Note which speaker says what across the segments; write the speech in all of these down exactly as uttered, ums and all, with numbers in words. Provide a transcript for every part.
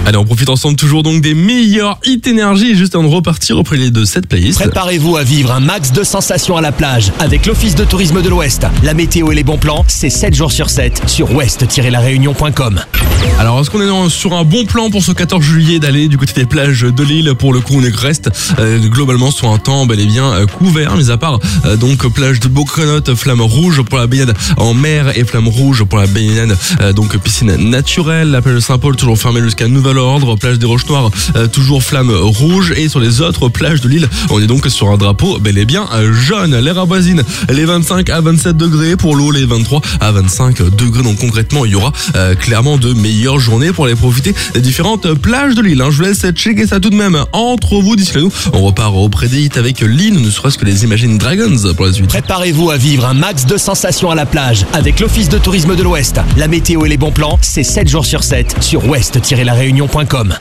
Speaker 1: Allez, on profite ensemble toujours donc des meilleurs hits énergie et juste avant de repartir auprès de cette playlist.
Speaker 2: Préparez-vous à vivre un max de sensations à la plage avec l'Office de tourisme de l'Ouest. La météo et les bons plans, c'est sept jours sur sept sur ouest tiret la réunion point com.
Speaker 1: Alors, est-ce qu'on est dans, sur un bon plan pour ce quatorze juillet d'aller du côté des plages de l'île? Pour le coup, on reste euh, globalement sur un temps bel et bien euh, couvert, mis à part euh, donc plage de Beaucrenotte, flamme rouge pour la baignade en mer et flamme rouge pour la baignade euh, donc piscine naturelle. La plage de Saint-Paul toujours fermée jusqu'à nouvel ordre. Plage des Roches Noires euh, toujours flamme rouge, et sur les autres plages de l'île, on est donc sur un drapeau bel et bien euh, jaune. L'air avoisine les vingt-cinq à vingt-sept degrés, pour l'eau les vingt-trois à vingt-cinq degrés. Donc concrètement, il y aura euh, clairement de meilleures journées pour aller profiter des différentes plages de l'île. Hein. Je vous laisse checker ça tout de même entre vous. D'ici là, nous, on repart auprès des hits avec Lynn, ne serait-ce que les Imagine Dragons pour la suite.
Speaker 2: Préparez-vous à vivre un max de sensations à la plage avec l'Office de tourisme de l'Ouest. La météo et les bons plans, c'est sept jours sur sept sur ouest tiret la réunion point com.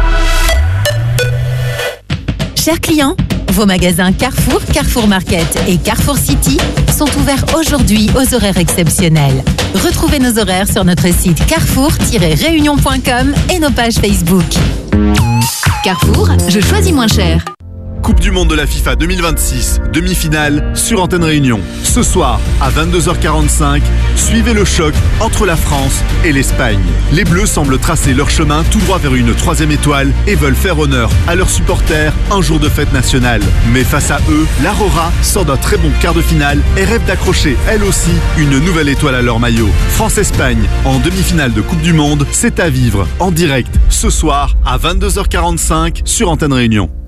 Speaker 3: Chers clients, vos magasins Carrefour, Carrefour Market et Carrefour City sont ouverts aujourd'hui aux horaires exceptionnels. Retrouvez nos horaires sur notre site carrefour tiret réunion point com et nos pages Facebook.
Speaker 4: Carrefour, je choisis moins cher.
Speaker 5: Coupe du monde de la FIFA deux mille vingt-six, demi-finale sur Antenne Réunion. Ce soir, à vingt-deux heures quarante-cinq, suivez le choc entre la France et l'Espagne. Les Bleus semblent tracer leur chemin tout droit vers une troisième étoile et veulent faire honneur à leurs supporters un jour de fête nationale. Mais face à eux, l'Aurora sort d'un très bon quart de finale et rêve d'accrocher, elle aussi, une nouvelle étoile à leur maillot. France-Espagne, en demi-finale de Coupe du Monde, c'est à vivre en direct ce soir à vingt-deux heures quarante-cinq sur Antenne Réunion.